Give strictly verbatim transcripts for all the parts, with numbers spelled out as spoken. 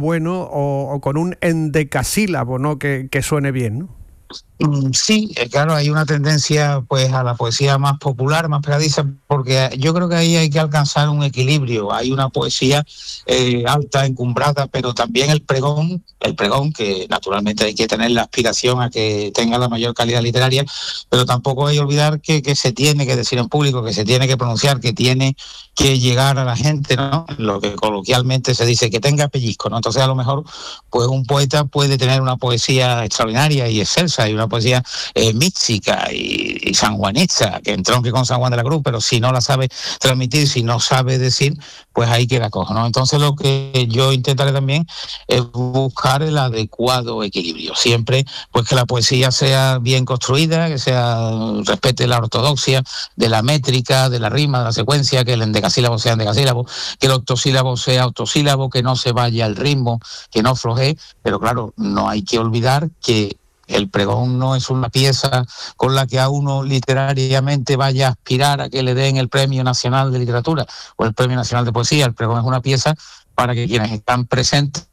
bueno o, o con un endecasílabo, ¿no? Que, que suene bien, ¿no? Sí, claro, hay una tendencia pues a la poesía más popular, más pegadiza, porque yo creo que ahí hay que alcanzar un equilibrio. Hay una poesía eh, alta, encumbrada, pero también el pregón, el pregón que naturalmente hay que tener la aspiración a que tenga la mayor calidad literaria, pero tampoco hay que olvidar que, que se tiene que decir en público, que se tiene que pronunciar, que tiene que llegar a la gente, ¿no? Lo que coloquialmente se dice, que tenga pellizco, ¿no? Entonces a lo mejor pues un poeta puede tener una poesía extraordinaria y excelsa y una poesía eh, mística y, y sanjuanista, que entronque con San Juan de la Cruz, pero si no la sabe transmitir, si no sabe decir, pues ahí queda cojo, ¿no? Entonces lo que yo intentaré también es buscar el adecuado equilibrio, siempre pues que la poesía sea bien construida, que sea respete la ortodoxia de la métrica, de la rima, de la secuencia, que el endecasílabo sea endecasílabo, que el octosílabo sea octosílabo, que no se vaya al ritmo, que no flojee, pero claro, no hay que olvidar que el pregón no es una pieza con la que a uno literariamente vaya a aspirar a que le den el Premio Nacional de Literatura o el Premio Nacional de Poesía. El pregón es una pieza para que quienes están presentes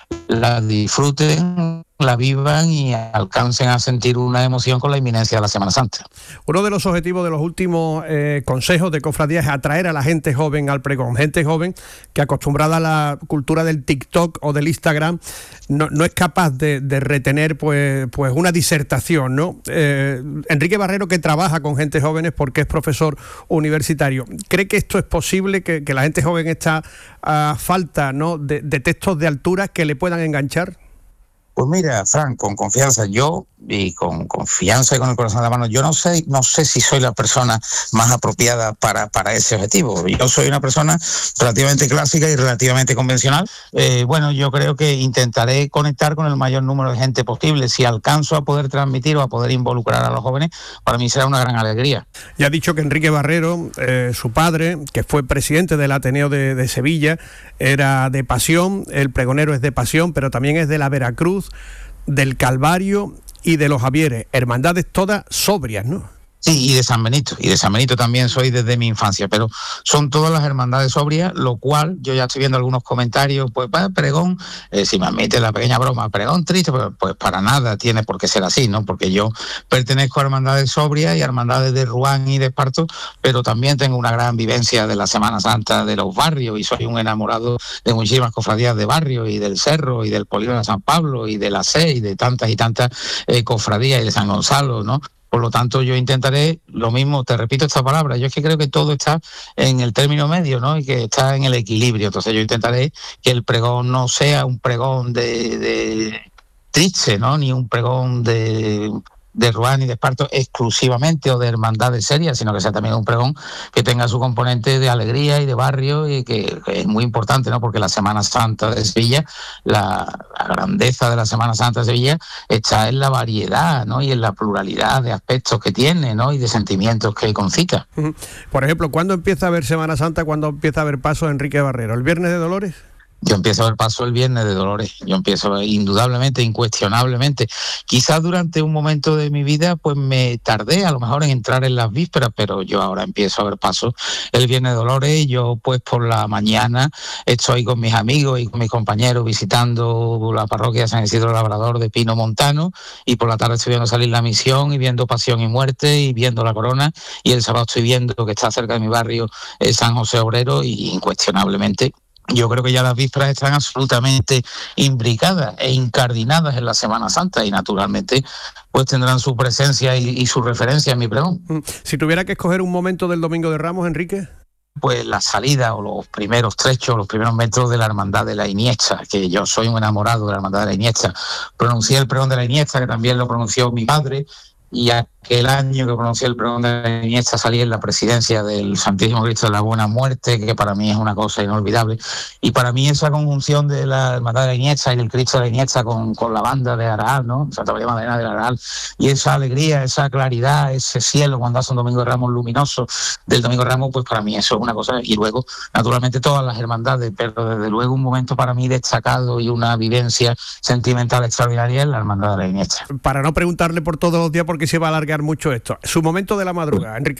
la disfruten, la vivan y alcancen a sentir una emoción con la inminencia de la Semana Santa. Uno de los objetivos de los últimos eh, consejos de cofradía es atraer a la gente joven al pregón, gente joven que, acostumbrada a la cultura del TikTok o del Instagram, no, no es capaz de, de retener pues, pues una disertación, ¿no? Eh, Enrique Barrero, que trabaja con gente jóvenes porque es profesor universitario, ¿cree que esto es posible, que, que la gente joven está a falta, ¿no?, de, de textos de altura que le puedan enganchar? Pues mira, Fran, con confianza, yo y con confianza y con el corazón en la mano, yo no sé, no sé si soy la persona más apropiada para, para ese objetivo. Yo soy una persona relativamente clásica y relativamente convencional. Eh, bueno, yo creo que intentaré conectar con el mayor número de gente posible. Si alcanzo a poder transmitir o a poder involucrar a los jóvenes, para mí será una gran alegría. Ya ha dicho que Enrique Barrero, eh, su padre, que fue presidente del Ateneo de, de Sevilla, era de Pasión, el pregonero es de Pasión, pero también es de la Veracruz, del Calvario y de los Javieres, hermandades todas sobrias, ¿no? Sí, y de San Benito, y de San Benito también soy desde mi infancia, pero son todas las hermandades sobrias, lo cual yo ya estoy viendo algunos comentarios, pues para pregón, eh, si me admite la pequeña broma, pregón triste, pues, pues para nada tiene por qué ser así, ¿no? Porque yo pertenezco a hermandades sobrias y a hermandades de Ruán y de Esparto, pero también tengo una gran vivencia de la Semana Santa de los barrios y soy un enamorado de muchísimas cofradías de barrio y del Cerro y del Polígono de San Pablo y de la C E y de tantas y tantas eh, cofradías y de San Gonzalo, ¿no? Por lo tanto, yo intentaré lo mismo, te repito esta palabra, yo es que creo que todo está en el término medio, ¿no? Y que está en el equilibrio. Entonces yo intentaré que el pregón no sea un pregón de, de triste, ¿no? Ni un pregón de, de Ruán y de Esparto exclusivamente o de hermandades serias, sino que sea también un pregón que tenga su componente de alegría y de barrio y que, que es muy importante, ¿no? Porque la Semana Santa de Sevilla, la, la grandeza de la Semana Santa de Sevilla está en la variedad, ¿no? Y en la pluralidad de aspectos que tiene, ¿no? Y de sentimientos que concita. Por ejemplo, ¿cuándo empieza a haber Semana Santa? ¿Cuándo empieza a haber paso Enrique Barrero? ¿El Viernes de Dolores? Yo empiezo a ver paso el Viernes de Dolores, yo empiezo a ver, indudablemente, incuestionablemente. Quizás durante un momento de mi vida pues me tardé a lo mejor en entrar en las vísperas, pero yo ahora empiezo a ver paso el Viernes de Dolores y yo pues por la mañana estoy con mis amigos y con mis compañeros visitando la parroquia de San Isidro Labrador de Pino Montano y por la tarde estoy viendo salir la misión y viendo Pasión y Muerte y viendo la Corona y el sábado estoy viendo que está cerca de mi barrio eh, San José Obrero y incuestionablemente yo creo que ya las vísperas están absolutamente imbricadas e incardinadas en la Semana Santa y naturalmente pues tendrán su presencia y, y su referencia en mi pregón. Si tuviera que escoger un momento del Domingo de Ramos, Enrique. Pues la salida o los primeros trechos, los primeros metros de la Hermandad de la Iniesta, que yo soy un enamorado de la Hermandad de la Iniesta. Pronuncié el pregón de la Iniesta, que también lo pronunció mi padre, y aquel año que pronuncié el pregón de la Iniesta salí en la presidencia del Santísimo Cristo de la Buena Muerte, que para mí es una cosa inolvidable. Y para mí esa conjunción de la Hermandad de la Iniesta y del Cristo de la Iniesta con, con la banda de Araal, ¿no? Santa María Magdalena de Araal, y esa alegría, esa claridad, ese cielo cuando hace un Domingo de Ramos luminoso del Domingo de Ramos, pues para mí eso es una cosa. Y luego, naturalmente, todas las hermandades, pero desde luego un momento para mí destacado y una vivencia sentimental extraordinaria en la Hermandad de la Iniesta. Para no preguntarle por todos los días porque se va a alargar mucho esto, su momento de la madrugada, Enrique.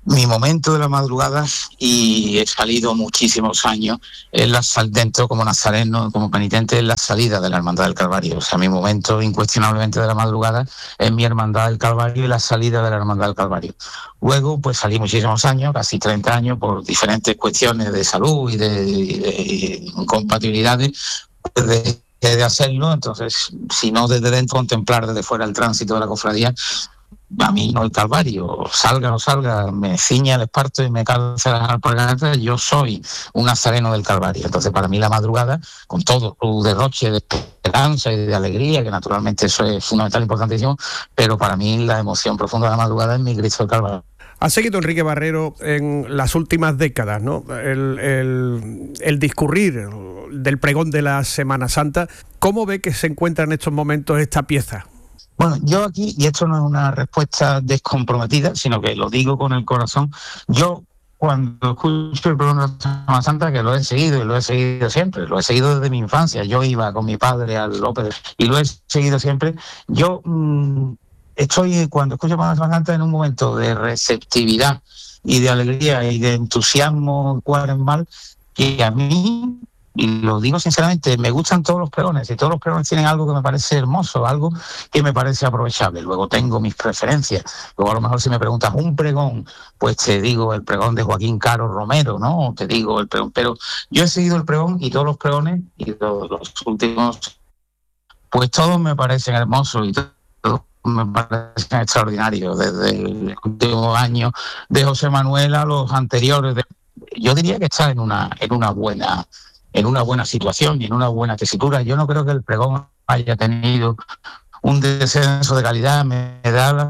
Mi momento de la madrugada, y he salido muchísimos años en la sal dentro como nazareno, como penitente, en la salida de la Hermandad del Calvario. O sea, mi momento incuestionablemente de la madrugada es mi Hermandad del Calvario y la salida de la Hermandad del Calvario. Luego, pues salí muchísimos años, casi treinta años, por diferentes cuestiones de salud y de, y de incompatibilidades, pues de, de hacerlo. Entonces, si no desde dentro, contemplar desde fuera el tránsito de la cofradía. A mí no el Calvario, salga o no salga, me ciña el esparto y me calza las alpargatas, yo soy un nazareno del Calvario. Entonces, para mí la madrugada, con todo su derroche de esperanza y de alegría, que naturalmente eso es fundamental, importantísimo, pero para mí la emoción profunda de la madrugada es mi Cristo del Calvario. Ha seguido Enrique Barrero en las últimas décadas, ¿no? El, el, el discurrir del pregón de la Semana Santa. ¿Cómo ve que se encuentra en estos momentos esta pieza? Bueno, yo aquí, y esto no es una respuesta descomprometida, sino que lo digo con el corazón, yo cuando escucho el pregón de la Semana Santa, que lo he seguido y lo he seguido siempre, lo he seguido desde mi infancia, yo iba con mi padre al López y lo he seguido siempre, yo mmm, estoy, cuando escucho la Semana Santa, en un momento de receptividad y de alegría y de entusiasmo, cuadren mal, que a mí, y lo digo sinceramente, me gustan todos los pregones, y todos los pregones tienen algo que me parece hermoso, algo que me parece aprovechable. Luego tengo mis preferencias. Luego a lo mejor si me preguntas un pregón, pues te digo el pregón de Joaquín Caro Romero, ¿no? Te digo el pregón. Pero yo he seguido el pregón y todos los pregones, y los, los últimos, pues todos me parecen hermosos y todos me parecen extraordinarios. Desde el último año de José Manuel a los anteriores. De, yo diría que está en una, en una buena... en una buena situación y en una buena tesitura. Yo no creo que el pregón haya tenido un descenso de calidad. Me da la,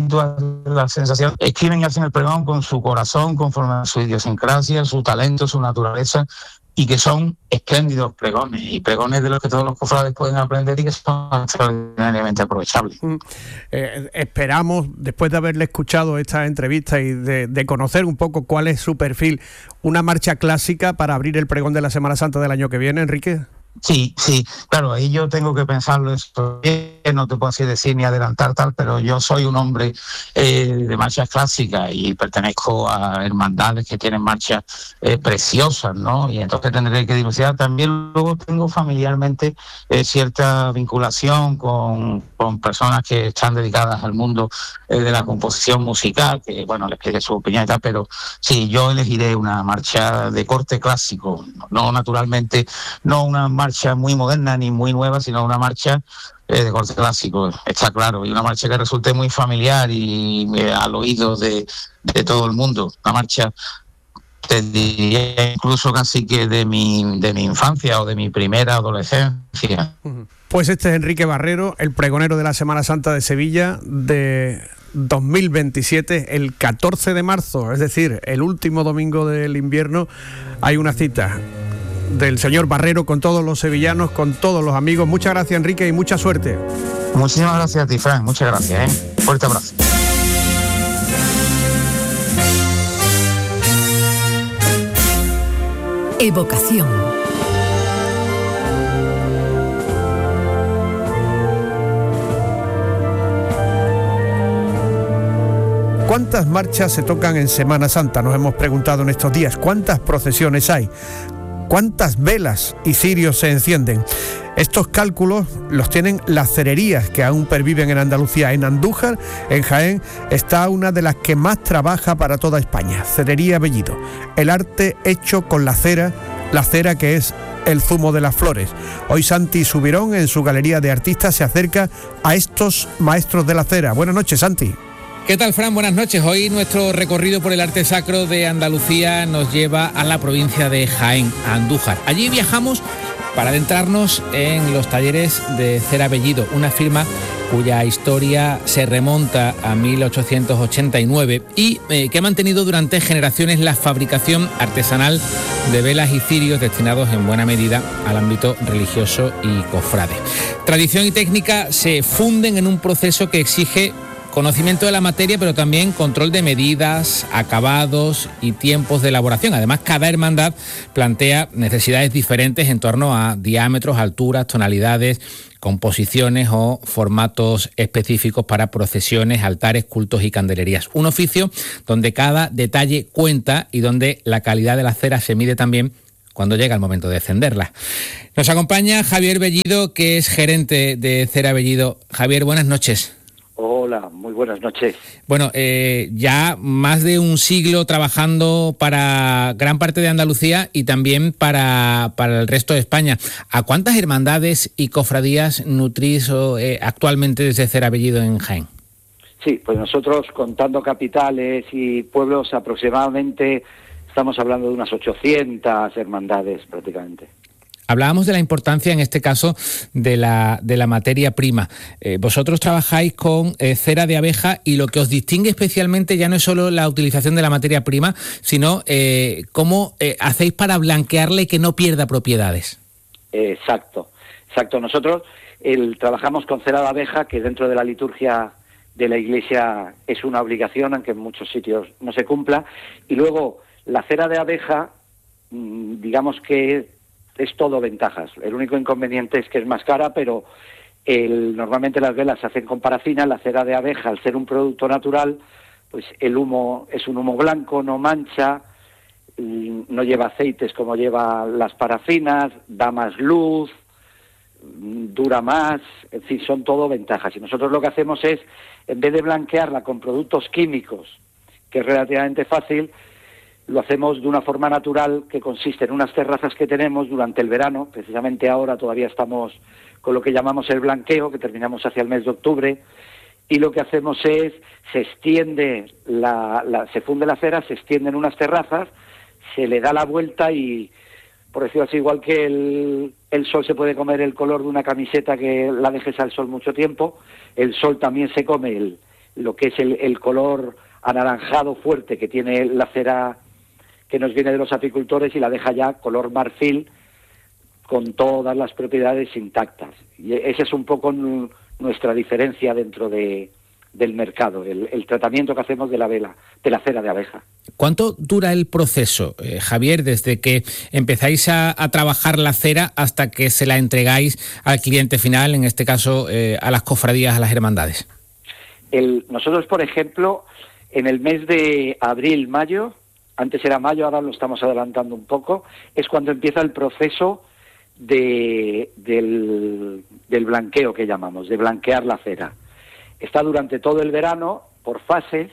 la sensación, escriben y hacen el pregón con su corazón, conforme a su idiosincrasia, su talento, su naturaleza, y que son espléndidos pregones, y pregones de los que todos los cofrades pueden aprender y que son extraordinariamente aprovechables. Mm. Eh, esperamos, después de haberle escuchado esta entrevista y de, de conocer un poco cuál es su perfil, una marcha clásica para abrir el pregón de la Semana Santa del año que viene, Enrique. Sí, sí, claro, ahí yo tengo que pensarlo eso bien, no te puedo así decir ni adelantar tal, pero yo soy un hombre eh, de marchas clásicas y pertenezco a hermandades que tienen marchas eh, preciosas, ¿no? Y entonces tendré que dilucidar. También luego tengo familiarmente eh, cierta vinculación con, con personas que están dedicadas al mundo eh, de la composición musical, que bueno, les pediré su opinión y tal, pero sí, yo elegiré una marcha de corte clásico, no naturalmente, no una marcha marcha muy moderna ni muy nueva, sino una marcha eh, de corte clásico, está claro, y una marcha que resulte muy familiar y eh, al oído de, de todo el mundo. Una marcha, te diría incluso casi que de mi, de mi infancia o de mi primera adolescencia. Pues este es Enrique Barrero, el pregonero de la Semana Santa de Sevilla de dos mil veintisiete, el catorce de marzo, es decir, el último domingo del invierno. Hay una cita del señor Barrero con todos los sevillanos, con todos los amigos. Muchas gracias, Enrique, y mucha suerte. Muchísimas gracias a ti, Fran, muchas gracias, ¿eh? Fuerte abrazo. Evocación. ¿Cuántas marchas se tocan en Semana Santa? Nos hemos preguntado en estos días. ¿Cuántas procesiones hay? ¿Cuántas velas y cirios se encienden? Estos cálculos los tienen las cererías que aún perviven en Andalucía. En Andújar, en Jaén, está una de las que más trabaja para toda España, Cerería Bellido. El arte hecho con la cera, la cera que es el zumo de las flores. Hoy Santi Subirón, en su galería de artistas, se acerca a estos maestros de la cera. Buenas noches, Santi. ¿Qué tal, Fran? Buenas noches. Hoy nuestro recorrido por el arte sacro de Andalucía nos lleva a la provincia de Jaén, a Andújar. Allí viajamos para adentrarnos en los talleres de Cera Bellido, una firma cuya historia se remonta a mil ochocientos ochenta y nueve y eh, que ha mantenido durante generaciones la fabricación artesanal de velas y cirios destinados en buena medida al ámbito religioso y cofrade. Tradición y técnica se funden en un proceso que exige conocimiento de la materia, pero también control de medidas, acabados y tiempos de elaboración. Además, cada hermandad plantea necesidades diferentes en torno a diámetros, alturas, tonalidades, composiciones o formatos específicos para procesiones, altares, cultos y candelerías. Un oficio donde cada detalle cuenta y donde la calidad de la cera se mide también cuando llega el momento de encenderla. Nos acompaña Javier Bellido, que es gerente de Cera Bellido. Javier, buenas noches. Hola, muy buenas noches. Bueno, eh, ya más de un siglo trabajando para gran parte de Andalucía y también para, para el resto de España. ¿A cuántas hermandades y cofradías nutrís eh, actualmente desde Cera Bellido en Jaén? Sí, pues nosotros, contando capitales y pueblos, aproximadamente estamos hablando de unas ochocientas hermandades prácticamente. Hablábamos de la importancia, en este caso, de la, de la materia prima. Eh, vosotros trabajáis con eh, cera de abeja y lo que os distingue especialmente ya no es solo la utilización de la materia prima, sino eh, cómo eh, hacéis para blanquearla y que no pierda propiedades. Exacto, exacto. Nosotros el, trabajamos con cera de abeja, que dentro de la liturgia de la Iglesia es una obligación, aunque en muchos sitios no se cumpla. Y luego, la cera de abeja, digamos que es todo ventajas. El único inconveniente es que es más cara, pero el, normalmente las velas se hacen con parafina. La cera de abeja, al ser un producto natural, pues el humo es un humo blanco, no mancha, no lleva aceites como lleva las parafinas, da más luz, dura más, en fin, son todo ventajas. Y nosotros lo que hacemos es, en vez de blanquearla con productos químicos, que es relativamente fácil, lo hacemos de una forma natural, que consiste en unas terrazas que tenemos durante el verano. Precisamente ahora todavía estamos con lo que llamamos el blanqueo, que terminamos hacia el mes de octubre, y lo que hacemos es, se extiende, la, la, se funde la cera, se extiende en unas terrazas, se le da la vuelta y, por decirlo así, igual que el, el sol se puede comer el color de una camiseta que la dejes al sol mucho tiempo, el sol también se come el, lo que es el, el color anaranjado fuerte que tiene la cera que nos viene de los apicultores, y la deja ya color marfil con todas las propiedades intactas. Y esa es un poco n- nuestra diferencia dentro de, del mercado, el, el tratamiento que hacemos de la vela, de la cera de abeja. ¿Cuánto dura el proceso, eh, Javier, desde que empezáis a, a trabajar la cera hasta que se la entregáis al cliente final, en este caso eh, a las cofradías, a las hermandades? El, nosotros, por ejemplo, en el mes de abril, mayo, antes era mayo, ahora lo estamos adelantando un poco, es cuando empieza el proceso de, del, del blanqueo, que llamamos, de blanquear la cera. Está durante todo el verano, por fases,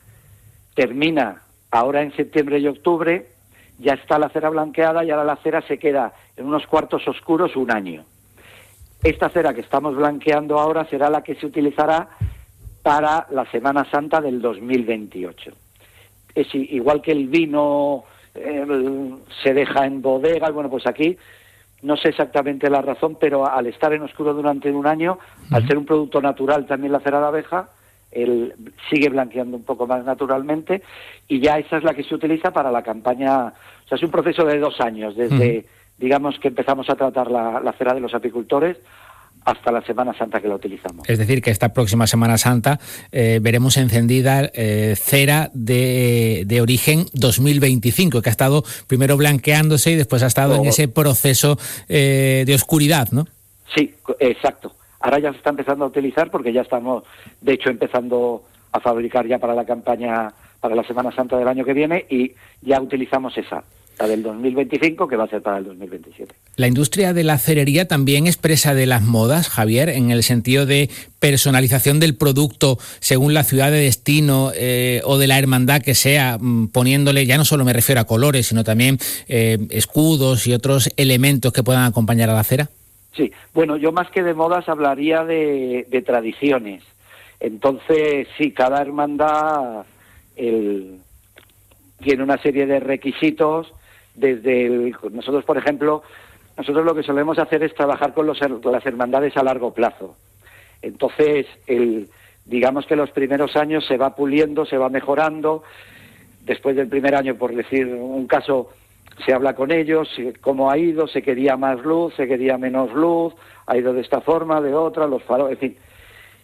termina ahora en septiembre y octubre, ya está la cera blanqueada y ahora la cera se queda en unos cuartos oscuros un año. Esta cera que estamos blanqueando ahora será la que se utilizará para la Semana Santa del dos mil veintiocho. Es igual que el vino eh, se deja en bodegas, bueno, pues aquí no sé exactamente la razón, pero al estar en oscuro durante un año, uh-huh. al ser un producto natural también la cera de abeja, él sigue blanqueando un poco más naturalmente, y ya esa es la que se utiliza para la campaña. O sea, es un proceso de dos años, desde, uh-huh. digamos, que empezamos a tratar la, la cera de los apicultores hasta la Semana Santa que la utilizamos. Es decir, que esta próxima Semana Santa eh, veremos encendida eh, cera de, de origen dos mil veinticinco, que ha estado primero blanqueándose y después ha estado oh. en ese proceso eh, de oscuridad, ¿no? Sí, exacto. Ahora ya se está empezando a utilizar, porque ya estamos, de hecho, empezando a fabricar ya para la campaña, para la Semana Santa del año que viene, y ya utilizamos esa, la del dos mil veinticinco, que va a ser para el dos mil veintisiete. La industria de la cerería también es presa de las modas, Javier, en el sentido de personalización del producto según la ciudad de destino eh, o de la hermandad que sea, poniéndole, ya no solo me refiero a colores, sino también eh, escudos y otros elementos que puedan acompañar a la cera. Sí, bueno, yo más que de modas hablaría de, de tradiciones. Entonces, sí, cada hermandad el, tiene una serie de requisitos. Desde el, nosotros, por ejemplo, nosotros lo que solemos hacer es trabajar con los, las hermandades a largo plazo. Entonces, el, digamos que los primeros años se va puliendo, se va mejorando. Después del primer año, por decir un caso, se habla con ellos, cómo ha ido, se quería más luz, se quería menos luz, ha ido de esta forma, de otra, los faros, en fin.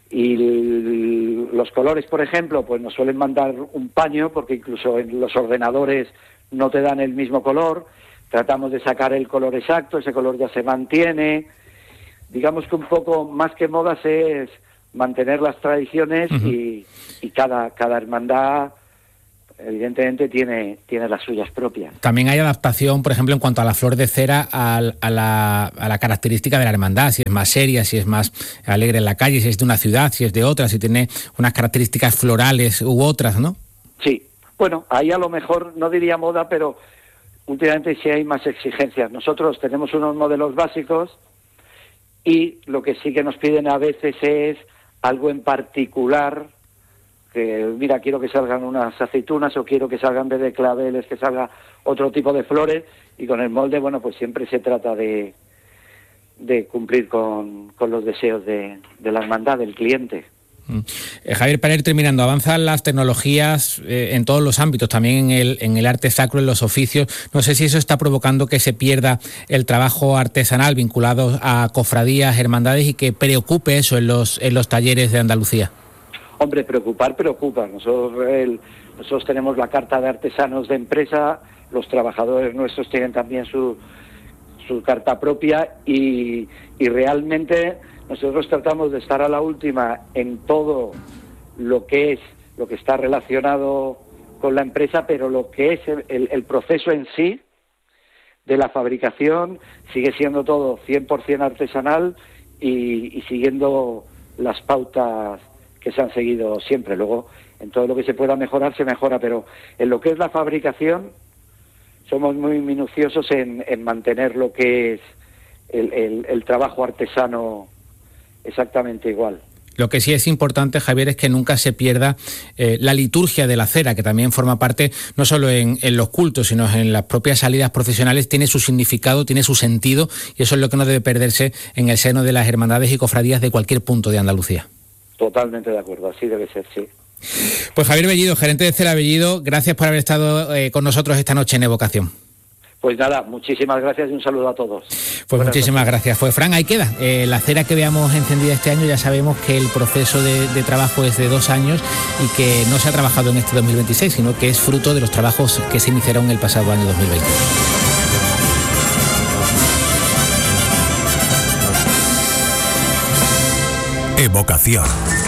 Y el, los colores, por ejemplo, pues nos suelen mandar un paño, porque incluso en los ordenadores no te dan el mismo color. Tratamos de sacar el color exacto, ese color ya se mantiene. Digamos que un poco más que modas es mantener las tradiciones. Uh-huh. y, y cada, cada hermandad evidentemente tiene, tiene las suyas propias. También hay adaptación, por ejemplo, en cuanto a la flor de cera, a, a, la, a la característica de la hermandad, si es más seria, si es más alegre en la calle, si es de una ciudad, si es de otra, si tiene unas características florales u otras, ¿no? Sí, bueno, ahí a lo mejor no diría moda, pero últimamente sí hay más exigencias. Nosotros tenemos unos modelos básicos y lo que sí que nos piden a veces es algo en particular, que mira, quiero que salgan unas aceitunas o quiero que salgan en vez de claveles, que salga otro tipo de flores, y con el molde, bueno, pues siempre se trata de, de cumplir con, con los deseos de, de la hermandad, del cliente. Eh, Javier, para ir terminando, avanzan las tecnologías eh, en todos los ámbitos, también en el, en el arte sacro, en los oficios. No sé si eso está provocando que se pierda el trabajo artesanal vinculado a cofradías, hermandades, y que preocupe eso en los, en los talleres de Andalucía. Hombre, preocupar, preocupa. Nosotros, el, nosotros tenemos la carta de artesanos de empresa, los trabajadores nuestros tienen también su, su carta propia y, y realmente nosotros tratamos de estar a la última en todo lo que es, lo que está relacionado con la empresa, pero lo que es el, el, el proceso en sí de la fabricación sigue siendo todo cien por ciento artesanal y, y siguiendo las pautas que se han seguido siempre. Luego, en todo lo que se pueda mejorar, se mejora, pero en lo que es la fabricación somos muy minuciosos en, en mantener lo que es el, el, el trabajo artesano exactamente igual. Lo que sí es importante, Javier, es que nunca se pierda eh, la liturgia de la cera, que también forma parte, no solo en, en los cultos, sino en las propias salidas procesionales, tiene su significado, tiene su sentido, y eso es lo que no debe perderse en el seno de las hermandades y cofradías de cualquier punto de Andalucía. Totalmente de acuerdo, así debe ser, sí. Pues Javier Bellido, gerente de Cera Bellido, gracias por haber estado eh, con nosotros esta noche en Evocación. Pues nada, muchísimas gracias y un saludo a todos. Pues Buenas muchísimas noches. gracias. Pues Fran, ahí queda. Eh, la cera que veamos encendida este año, ya sabemos que el proceso de, de trabajo es de dos años y que no se ha trabajado en este dos mil veintiséis, sino que es fruto de los trabajos que se iniciaron el pasado año dos mil veinte. Evocación.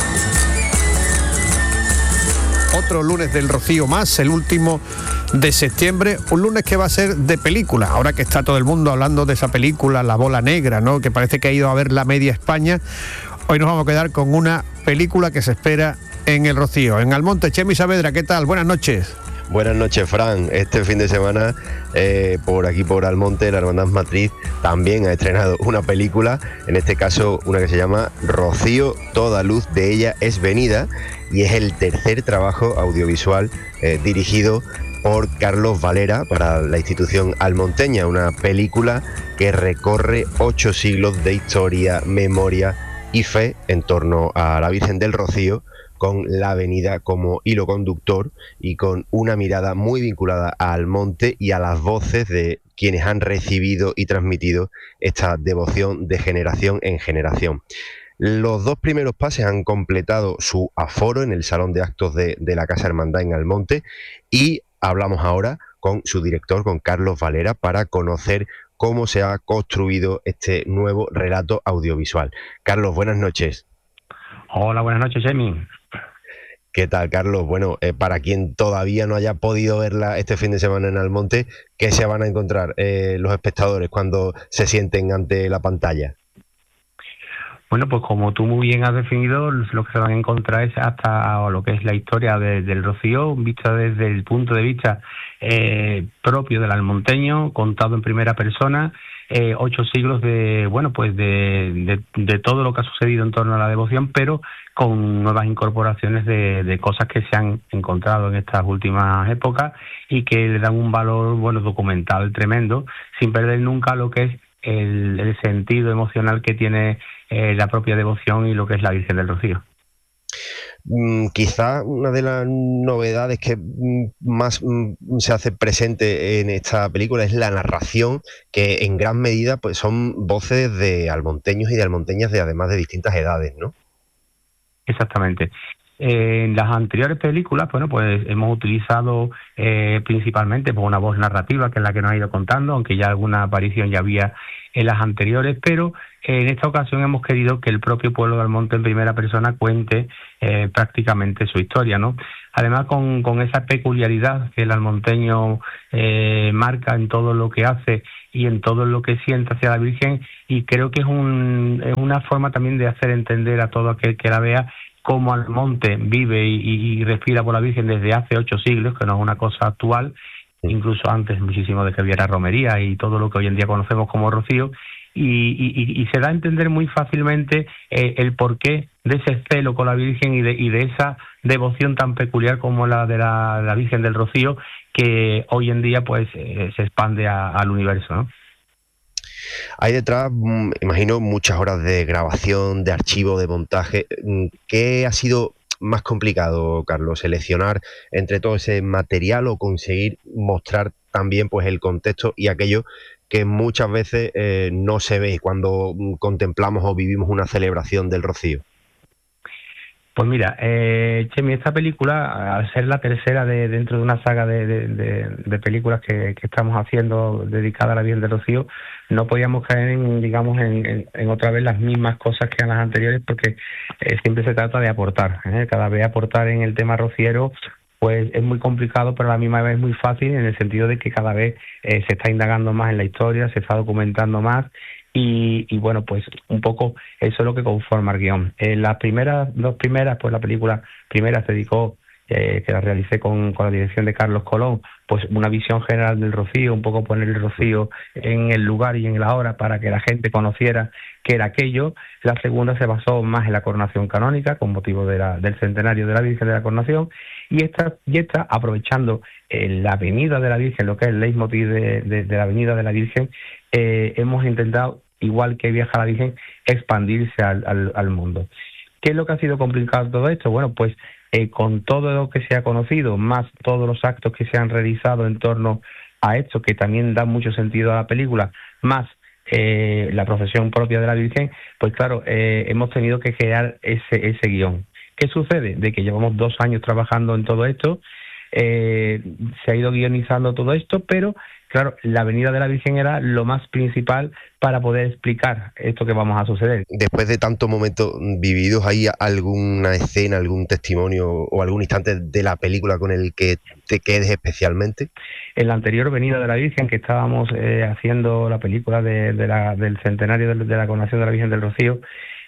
Otro lunes del Rocío más, el último de septiembre, un lunes que va a ser de película, ahora que está todo el mundo hablando de esa película, La Bola Negra, ¿no?, que parece que ha ido a ver la media España. Hoy nos vamos a quedar con una película que se espera en el Rocío. En Almonte, Chemi Saavedra, ¿qué tal? Buenas noches. Buenas noches, Fran. Este fin de semana, eh, por aquí por Almonte, la Hermandad Matriz también ha estrenado una película, en este caso una que se llama Rocío, toda luz de ella es venida, y es el tercer trabajo audiovisual eh, dirigido por Carlos Valera para la institución almonteña, una película que recorre ocho siglos de historia, memoria y fe en torno a la Virgen del Rocío, con la avenida como hilo conductor y con una mirada muy vinculada a Almonte y a las voces de quienes han recibido y transmitido esta devoción de generación en generación. Los dos primeros pases han completado su aforo en el Salón de Actos de, de la Casa Hermandad en Almonte, y hablamos ahora con su director, con Carlos Valera, para conocer cómo se ha construido este nuevo relato audiovisual. Carlos, buenas noches. Hola, buenas noches, Chemi. ¿Qué tal, Carlos? Bueno, eh, para quien todavía no haya podido verla este fin de semana en Almonte, ¿qué se van a encontrar eh, los espectadores cuando se sienten ante la pantalla? Bueno, pues como tú muy bien has definido, lo que se van a encontrar es hasta lo que es la historia de, del Rocío, vista desde el punto de vista eh, propio del almonteño, contado en primera persona, eh, ocho siglos de, bueno, pues de, de, de todo lo que ha sucedido en torno a la devoción, pero con nuevas incorporaciones de, de cosas que se han encontrado en estas últimas épocas y que le dan un valor, bueno, documental tremendo, sin perder nunca lo que es el, el sentido emocional que tiene eh, la propia devoción y lo que es la Virgen del Rocío. Mm, quizá una de las novedades que mm, más mm, se hace presente en esta película es la narración, que en gran medida pues son voces de almonteños y de almonteñas de además de distintas edades, ¿no? Exactamente. Eh, en las anteriores películas, bueno, pues hemos utilizado eh, principalmente pues, una voz narrativa, que es la que nos ha ido contando, aunque ya alguna aparición ya había en las anteriores, pero eh, en esta ocasión hemos querido que el propio pueblo de Almonte en primera persona cuente eh, prácticamente su historia, ¿no? Además, con, con esa peculiaridad que el almonteño eh, marca en todo lo que hace y en todo lo que siente hacia la Virgen, y creo que es, un, es una forma también de hacer entender a todo aquel que la vea cómo Almonte vive y, y, y respira por la Virgen desde hace ocho siglos, que no es una cosa actual, incluso antes muchísimo de que hubiera romería y todo lo que hoy en día conocemos como rocío, y, y, y se da a entender muy fácilmente eh, el porqué de ese celo con la Virgen y de, y de esa devoción tan peculiar como la de la, la Virgen del Rocío, que hoy en día pues eh, se expande a, al universo, ¿no? Hay detrás, imagino, muchas horas de grabación, de archivo, de montaje. ¿Qué ha sido más complicado, Carlos? ¿Seleccionar entre todo ese material o conseguir mostrar también pues el contexto y aquello que muchas veces eh, no se ve cuando contemplamos o vivimos una celebración del Rocío? Pues mira, eh, Chemi, esta película, al ser la tercera de dentro de una saga de, de, de, de películas que, que estamos haciendo dedicada a la Virgen del Rocío, no podíamos caer en, digamos, en, en, en otra vez las mismas cosas que en las anteriores, porque eh, siempre se trata de aportar, ¿eh? Cada vez aportar en el tema rociero pues es muy complicado, pero a la misma vez es muy fácil, en el sentido de que cada vez eh, se está indagando más en la historia, se está documentando más. Y, y bueno, pues un poco eso es lo que conforma el guión. En las primeras, dos primeras, pues la película primera se dedicó, eh, que la realicé con, con la dirección de Carlos Colón, pues una visión general del Rocío, un poco poner el Rocío en el lugar y en la hora para que la gente conociera qué era aquello. La segunda se basó más en la coronación canónica, con motivo de la, del centenario de la Virgen de la Coronación, y esta, y esta aprovechando eh, la avenida de la Virgen, lo que es el leitmotiv de, de, de la avenida de la Virgen, eh, hemos intentado, igual que Viaja la Virgen, expandirse al, al, al mundo. ¿Qué es lo que ha sido complicado todo esto? Bueno, pues eh, con todo lo que se ha conocido, más todos los actos que se han realizado en torno a esto, que también da mucho sentido a la película, más eh, la profesión propia de la Virgen, pues claro, eh, hemos tenido que crear ese, ese guión. ¿Qué sucede? De que llevamos dos años trabajando en todo esto, eh, se ha ido guionizando todo esto, pero claro, la Avenida de la Virgen era lo más principal para poder explicar esto que vamos a suceder. Después de tantos momentos vividos, ¿hay alguna escena, algún testimonio o algún instante de la película con el que te quedes especialmente? En la anterior Avenida de la Virgen, que estábamos eh, haciendo la película de, de la, del centenario de, de la coronación de la Virgen del Rocío,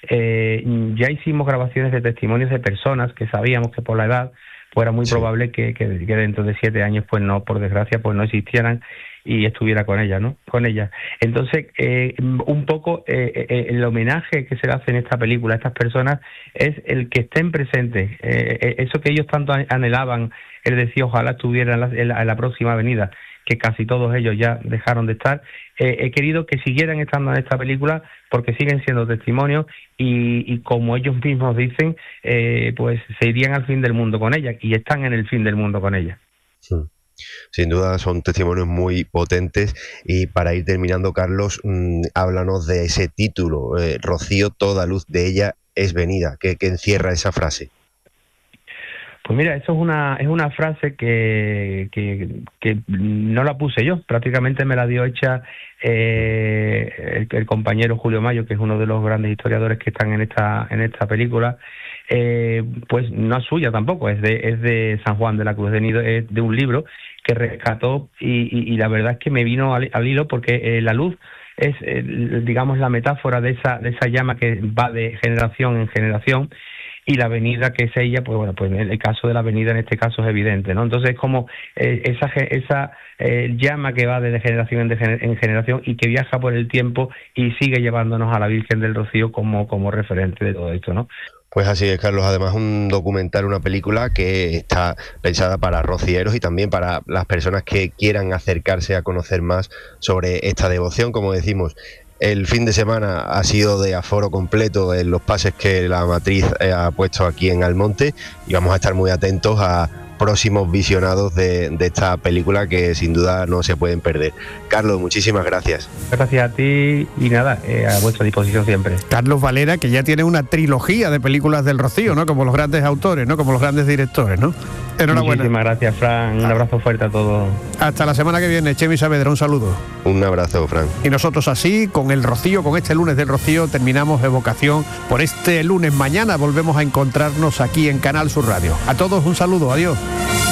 eh, ya hicimos grabaciones de testimonios de personas que sabíamos que por la edad pues era muy sí. probable que, que, que dentro de siete años, pues no, por desgracia, pues no existieran y estuviera con ella, ¿no? Con ella. Entonces, eh, un poco eh, eh, el homenaje que se le hace en esta película a estas personas es el que estén presentes. Eh, eso que ellos tanto anhelaban, es decir, ojalá estuvieran en la, en la, en la próxima avenida, que casi todos ellos ya dejaron de estar. Eh, he querido que siguieran estando en esta película porque siguen siendo testimonios y, y como ellos mismos dicen, eh, pues se irían al fin del mundo con ella y están en el fin del mundo con ella. Sí. Sin duda son testimonios muy potentes y para ir terminando, Carlos, mmm, háblanos de ese título, eh, Rocío, toda luz de ella es venida, que, que encierra esa frase. Pues mira, eso es una es una frase que, que, que no la puse yo, prácticamente me la dio hecha eh, el, el compañero Julio Mayo, que es uno de los grandes historiadores que están en esta en esta película. Eh, pues no es suya tampoco, es de es de San Juan de la Cruz de Nido, es de un libro que rescató y, y, y la verdad es que me vino al, al hilo porque eh, la luz es, eh, digamos, la metáfora de esa de esa llama que va de generación en generación. Y la avenida que es ella, pues bueno, pues en el caso de la avenida en este caso es evidente, ¿no? Entonces es como eh, esa esa eh, llama que va de generación en, en generación y que viaja por el tiempo y sigue llevándonos a la Virgen del Rocío como, como referente de todo esto, ¿no? Pues así es, Carlos. Además, un documental, una película que está pensada para rocieros y también para las personas que quieran acercarse a conocer más sobre esta devoción, como decimos. El fin de semana ha sido de aforo completo en los pases que la matriz ha puesto aquí en Almonte y vamos a estar muy atentos a próximos visionados de, de esta película que sin duda no se pueden perder. Carlos, muchísimas gracias. Gracias a ti y nada, eh, a vuestra disposición siempre. Carlos Valera, que ya tiene una trilogía de películas del Rocío, ¿no? Como los grandes autores, ¿no? Como los grandes directores, ¿no? Enhorabuena. Muchísimas gracias, Fran. Un abrazo fuerte a todos. Hasta la semana que viene. Chemi Saavedra, un saludo. Un abrazo, Fran. Y nosotros así, con el Rocío, con este lunes del Rocío, terminamos Evocación por este lunes. Mañana volvemos a encontrarnos aquí en Canal Sur Radio. A todos un saludo. Adiós.